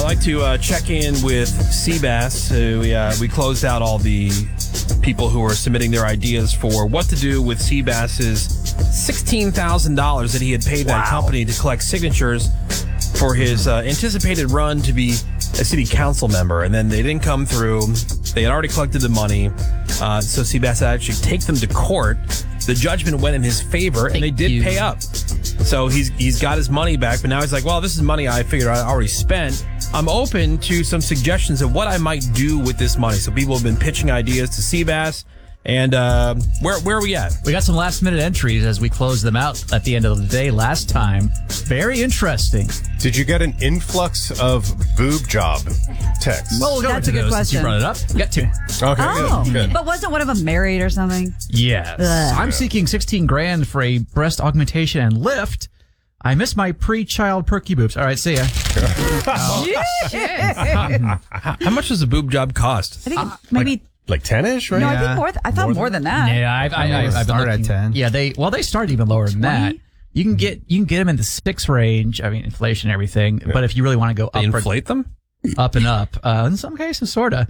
like to check in with Seabass. We closed out all the people who were submitting their ideas for what to do with Seabass's $16,000 that he had paid that company to collect signatures for his anticipated run to be a city council member. And then they didn't come through. They had already collected the money. So Seabass had actually take them to court. The judgment went in his favor, and they did pay up. So he's got his money back, but now he's like, well, this is money I figured I already spent. I'm open to some suggestions of what I might do with this money. So people have been pitching ideas to Seabass. And where are we at? We got some last-minute entries as we close them out at the end of the day last time. Very interesting. Did you get an influx of boob job texts? Well, we'll go That's into a good those question. since you brought it up. We got two. Okay, good. But wasn't one of them married or something? Yes. I'm seeking $16,000 for a breast augmentation and lift. I miss my pre-child perky boobs. All right, see ya. How much does a boob job cost? I think maybe... Like 10-ish, right? No, I think more. I thought more than that. Yeah, I've been start at looking- 10. Yeah, they start even lower than 20? that. You can get them in the 6 range. I mean, inflation and everything. But if you really want to go They up, inflate them? up and up, in some cases, sorta,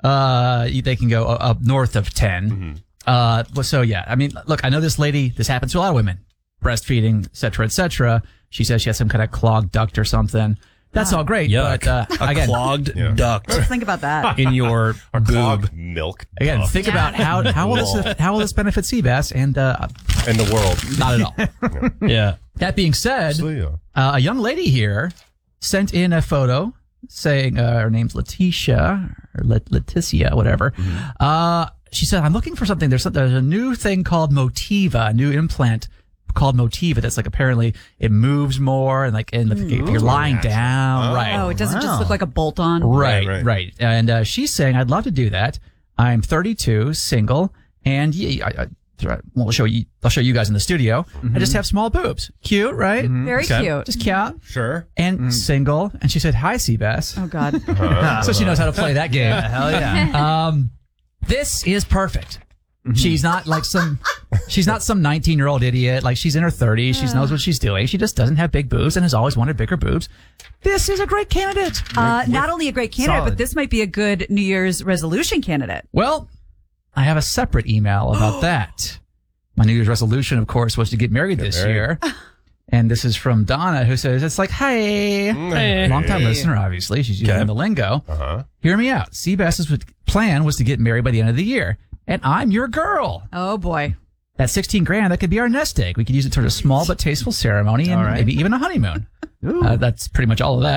they can go up north of 10. So yeah, I mean, look, I know this lady. This happens to a lot of women, breastfeeding, et cetera, et cetera. She says she has some kind of clogged duct or something. That's all great, Yuck. but A again, clogged duct Let's think about that. in your boob. Clogged milk. again, duct. think about how will this benefit Seabass and In the world. not at all. Yeah. That being said, So, yeah. a young lady here sent in a photo saying her name's Letitia or Leticia, whatever. She said, "I'm looking for something. There's a new thing called Motiva, a new implant called Motiva that's like apparently it moves more and like if you're lying down, right? Oh, it doesn't just look like a bolt-on. Right. And she's saying, I'd love to do that. I'm 32, single, and I'll show you guys in the studio. I just have small boobs. Cute, right? Very cute. Just cute. Sure. And single. And she said, hi, Seabass. Oh, God. So she knows how to play that game. Hell yeah. This is perfect. She's not like some 19-year-old idiot. Like she's in her 30s. She knows what she's doing. She just doesn't have big boobs and has always wanted bigger boobs. This is a great candidate. Not only a great candidate, Solid. but this might be a good New Year's resolution candidate. Well, I have a separate email about that. My New Year's resolution, of course, was to get married this year. And this is from Donna, who says, it's like, hey. Long-time listener, obviously. She's using the lingo. Hear me out. Seabass's plan was to get married by the end of the year. And I'm your girl. Oh, boy. That $16,000, that could be our nest egg. We could use it towards a small but tasteful ceremony and maybe even a honeymoon. That's pretty much all of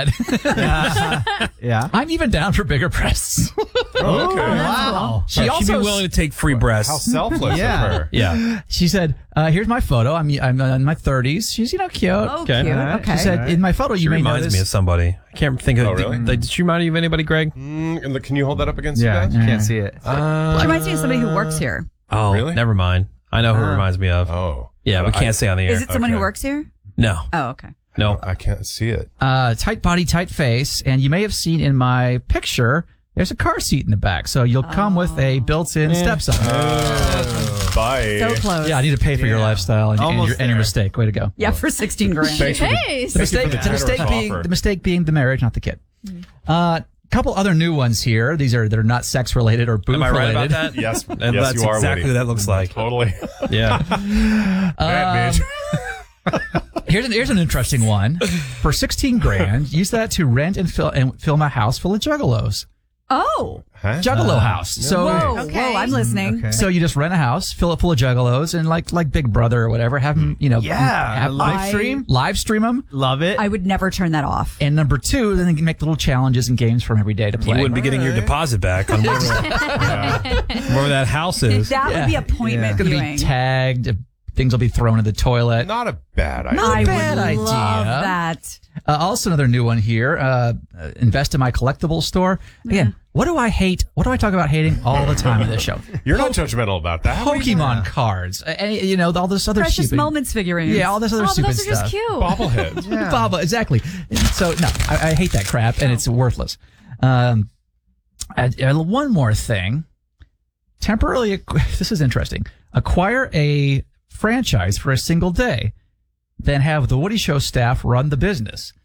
that. Yeah. I'm even down for bigger breasts. Okay. Wow. She She'd be willing to take free breasts. How selfless Yeah. of her. Yeah. She said, here's my photo. I'm in my 30s. She's, cute. Oh, Okay. cute. Alright. Okay. She said, in my photo, She you may reminds notice. me of somebody. I can't think of. Oh, really? Did she remind you of anybody, Greg? And can you hold that up against Yeah. you You guys? can't see it. She reminds me of somebody who works here. Oh, Really? never mind. I know who it reminds me of. Oh. Yeah, we can't say on the air. Is it someone who Okay. works here? No. Oh, okay. No. I can't see it. Tight body, tight face. And you may have seen in my picture, there's a car seat in the back. So you'll come with a built-in stepson. Bye. So close. Yeah, I need to pay for your lifestyle and Almost your there. mistake. Way to go. Yeah, for $16,000. Thanks for the- Hey, The mistake, the generous mistake being the marriage, not the kid. Couple other new ones here. These are that are not sex related or boob Am I right related. about that? Yes. And yes, that's you are, exactly Woody. what that looks like. Totally. Yeah. Bad bitch. Here's an interesting one. For $16,000, use that to rent and film a house full of juggalos. Oh. Huh? Juggalo house. So Whoa. Okay. Whoa, I'm listening. Okay. so you just rent a house, fill it full of juggalos, and like Big Brother or whatever, have them Yeah. live stream them. Love it. I would never turn that off. And number 2, then you can make little challenges and games from every day to You play. wouldn't be getting your deposit back on wherever that house is. That would be Yeah. appointment It's going to viewing. be tagged. Things will be thrown in the toilet. Not a bad idea. I bad would idea. love that. Also, another new one here. Invest in my collectible store. Again, what do I hate? What do I talk about hating all the time on this show? You're not judgmental about that. Pokemon cards. All this other Precious stupid. Moments figurines. Yeah, all this other Oh, but stupid those are just stuff. cute. Bobbleheads. Baba, exactly. So no, I hate that crap, and it's worthless. And one more thing. Temporarily, this is interesting. Acquire a franchise for a single day, then have the Woody Show staff run the business.